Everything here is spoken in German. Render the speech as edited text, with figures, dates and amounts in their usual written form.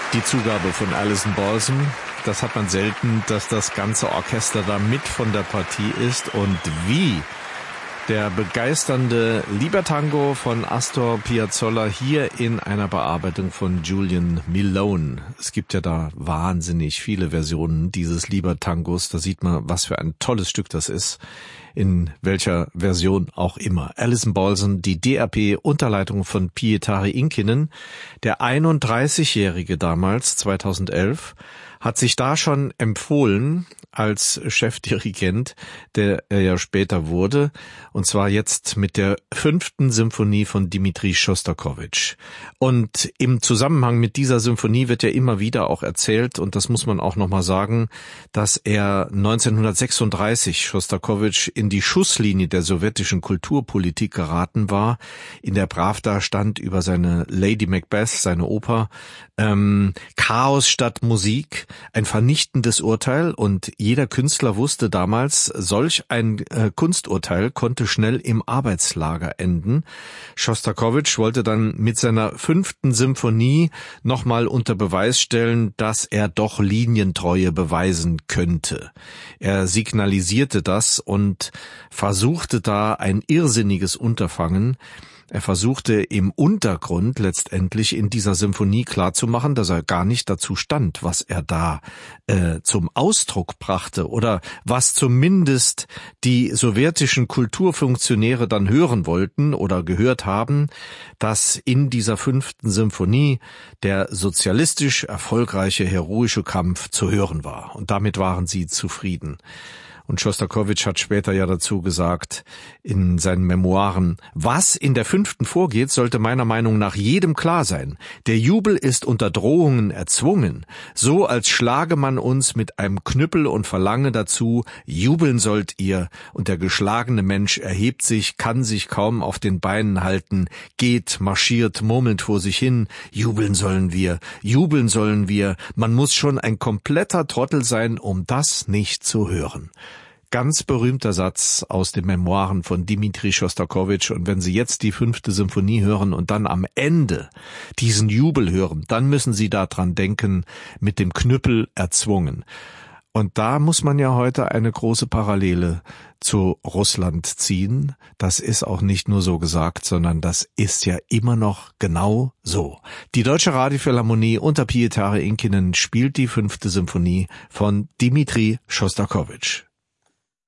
Die Zugabe von Alison Balsam, das hat man selten, dass das ganze Orchester da mit von der Partie ist. Und wie der begeisternde Libertango von Astor Piazzolla hier in einer Bearbeitung von Julian Milone. Es gibt ja da wahnsinnig viele Versionen dieses Libertangos. Da sieht man, was für ein tolles Stück das ist, in welcher Version auch immer. Alison Balsam, die DRP unter Leitung von Pietari Inkinen, der 31-Jährige damals, 2011, hat sich da schon empfohlen als Chefdirigent, der er ja später wurde, und zwar jetzt mit der 5. Symphonie von Dmitri Schostakowitsch. Und im Zusammenhang mit dieser Symphonie wird ja immer wieder auch erzählt, und das muss man auch nochmal sagen, dass er 1936 Schostakowitsch in die Schusslinie der sowjetischen Kulturpolitik geraten war. In der Pravda stand über seine Lady Macbeth, seine Oper, Chaos statt Musik, ein vernichtendes Urteil, und jeder Künstler wusste damals, solch ein Kunsturteil konnte schnell im Arbeitslager enden. Schostakowitsch wollte dann mit seiner 5. Symphonie nochmal unter Beweis stellen, dass er doch Linientreue beweisen könnte. Er signalisierte das und versuchte da ein irrsinniges Unterfangen. Er versuchte im Untergrund letztendlich in dieser Symphonie klarzumachen, dass er gar nicht dazu stand, was er da zum Ausdruck brachte oder was zumindest die sowjetischen Kulturfunktionäre dann hören wollten oder gehört haben, dass in dieser 5. Symphonie der sozialistisch erfolgreiche heroische Kampf zu hören war. Und damit waren sie zufrieden. Und Schostakowitsch hat später ja dazu gesagt in seinen Memoiren: Was in der 5. vorgeht, sollte meiner Meinung nach jedem klar sein. Der Jubel ist unter Drohungen erzwungen, so als schlage man uns mit einem Knüppel und verlange dazu, jubeln sollt ihr, und der geschlagene Mensch erhebt sich, kann sich kaum auf den Beinen halten, geht, marschiert, murmelt vor sich hin, jubeln sollen wir, man muss schon ein kompletter Trottel sein, um das nicht zu hören. Ganz berühmter Satz aus den Memoiren von Dmitri Schostakowitsch. Und wenn Sie jetzt die 5. Symphonie hören und dann am Ende diesen Jubel hören, dann müssen Sie daran denken, mit dem Knüppel erzwungen. Und da muss man ja heute eine große Parallele zu Russland ziehen. Das ist auch nicht nur so gesagt, sondern das ist ja immer noch genau so. Die Deutsche Radiophilharmonie unter Pietari Inkinen spielt die 5. Symphonie von Dmitri Schostakowitsch.